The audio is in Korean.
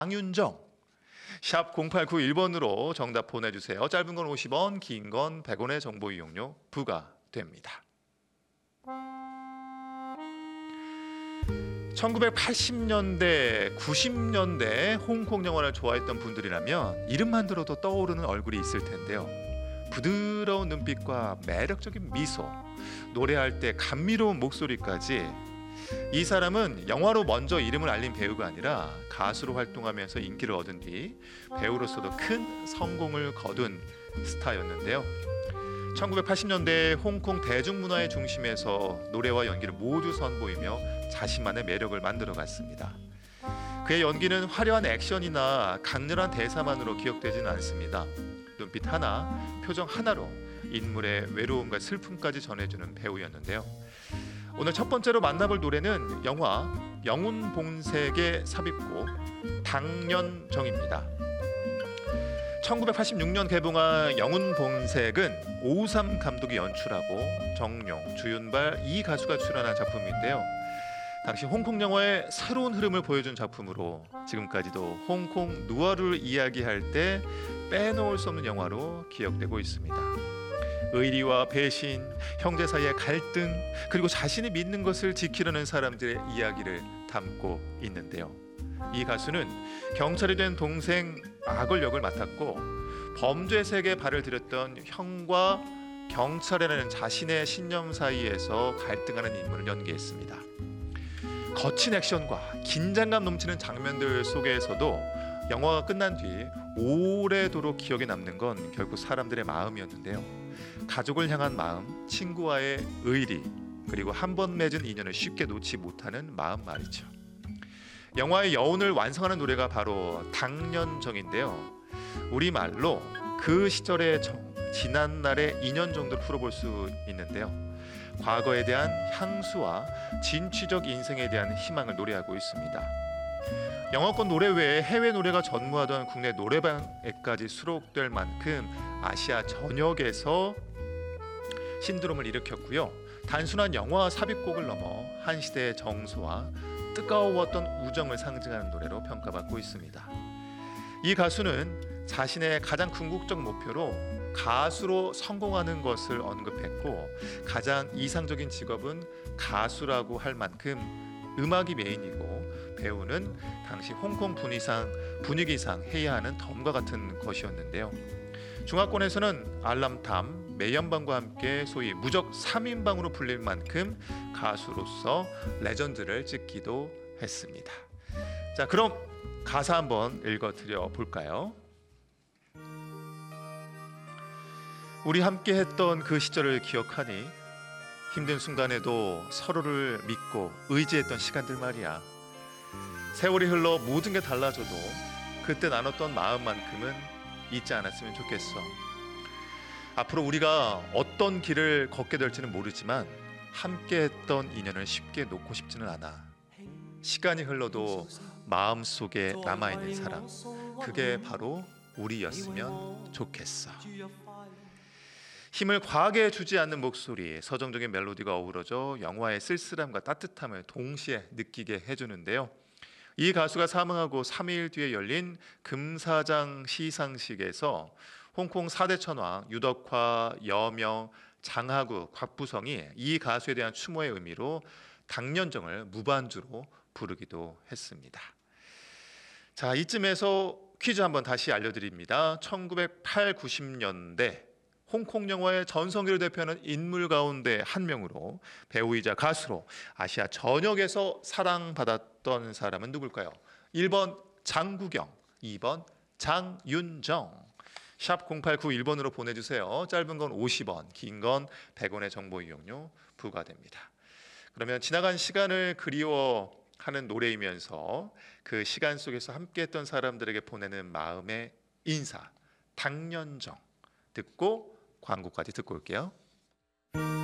장윤정. 샵 0891번으로 정답 보내주세요. 짧은 건 50원, 긴 건 100원의 정보 이용료 부과됩니다. 1980년대, 90년대 홍콩 영화를 좋아했던 분들이라면 이름만 들어도 떠오르는 얼굴이 있을 텐데요. 부드러운 눈빛과 매력적인 미소, 노래할 때 감미로운 목소리까지, 이 사람은 영화로 먼저 이름을 알린 배우가 아니라 가수로 활동하면서 인기를 얻은 뒤 배우로서도 큰 성공을 거둔 스타였는데요. 1980년대 홍콩 대중문화의 중심에서 노래와 연기를 모두 선보이며 자신만의 매력을 만들어갔습니다. 그의 연기는 화려한 액션이나 강렬한 대사만으로 기억되지는 않습니다. 눈빛 하나, 표정 하나로 인물의 외로움과 슬픔까지 전해주는 배우였는데요. 오늘 첫 번째로 만나볼 노래는 영화 영훈봉색의 삽입곡 당년정입니다. 1986년 개봉한 영훈봉색은 오우삼 감독이 연출하고 정룡, 주윤발 이 가수가 출연한 작품인데요. 당시 홍콩 영화의 새로운 흐름을 보여준 작품으로 지금까지도 홍콩 누아르를 이야기할 때 빼놓을 수 없는 영화로 기억되고 있습니다. 의리와 배신, 형제 사이의 갈등, 그리고 자신이 믿는 것을 지키려는 사람들의 이야기를 담고 있는데요. 이 가수는 경찰이 된 동생 악을 역을 맡았고 범죄 세계에 발을 들였던 형과 경찰이라는 자신의 신념 사이에서 갈등하는 인물을 연기했습니다. 거친 액션과 긴장감 넘치는 장면들 속에서도 영화가 끝난 뒤 오래도록 기억에 남는 건 결국 사람들의 마음이었는데요. 가족을 향한 마음, 친구와의 의리, 그리고 한 번 맺은 인연을 쉽게 놓지 못하는 마음 말이죠. 영화의 여운을 완성하는 노래가 바로 당년정인데요. 우리말로 그 시절의 정, 지난 날의 인연 정도로 풀어볼 수 있는데요. 과거에 대한 향수와 진취적 인생에 대한 희망을 노래하고 있습니다. 영화권 노래 외에 해외 노래가 전무하던 국내 노래방에까지 수록될 만큼 아시아 전역에서 신드롬을 일으켰고요. 단순한 영화 삽입곡을 넘어 한 시대의 정서와 뜨거웠던 우정을 상징하는 노래로 평가받고 있습니다. 이 가수는 자신의 가장 궁극적 목표로 가수로 성공하는 것을 언급했고 가장 이상적인 직업은 가수라고 할 만큼 음악이 메인이고 배우는 당시 홍콩 분위기상 해야 하는 덤과 같은 것이었는데요. 중화권에서는 알람탐, 매연방과 함께 소위 무적 3인방으로 불릴 만큼 가수로서 레전드를 찍기도 했습니다. 자, 그럼 가사 한번 읽어드려 볼까요? 우리 함께 했던 그 시절을 기억하니 힘든 순간에도 서로를 믿고 의지했던 시간들 말이야. 세월이 흘러 모든 게 달라져도 그때 나눴던 마음만큼은 잊지 않았으면 좋겠어. 앞으로 우리가 어떤 길을 걷게 될지는 모르지만 함께 했던 인연을 쉽게 놓고 싶지는 않아. 시간이 흘러도 마음속에 남아있는 사람, 그게 바로 우리였으면 좋겠어. 힘을 과하게 주지 않는 목소리, 서정적인 멜로디가 어우러져 영화의 쓸쓸함과 따뜻함을 동시에 느끼게 해주는데요. 이 가수가 사망하고 3일 뒤에 열린 금사장 시상식에서 홍콩 4대 천왕 유덕화, 여명, 장하구, 곽부성이 이 가수에 대한 추모의 의미로 당년정을 무반주로 부르기도 했습니다. 자, 이쯤에서 퀴즈 한번 다시 알려드립니다. 1980, 90년대 홍콩 영화의 전성기를 대표하는 인물 가운데 한 명으로 배우이자 가수로 아시아 전역에서 사랑받았던 사람은 누굴까요? 1번 장국영, 2번 장윤정. 샵 0891번으로 보내주세요. 짧은 건 50원, 긴 건 100원의 정보 이용료 부과됩니다. 그러면 지나간 시간을 그리워하는 노래이면서 그 시간 속에서 함께했던 사람들에게 보내는 마음의 인사, 당년정 듣고 광고까지 듣고 올게요.